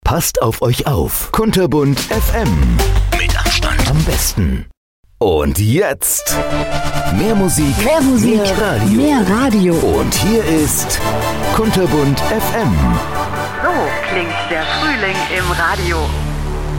Passt auf euch auf. Kunterbunt FM. Mit Abstand am besten. Und jetzt mehr Musik, mehr Radio. Und hier ist Kunterbunt FM. So klingt der Frühling im Radio.